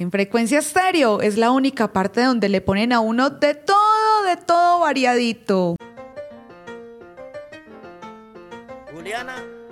En Frecuencia Estéreo es la única parte donde le ponen a uno de todo variadito. Juliana.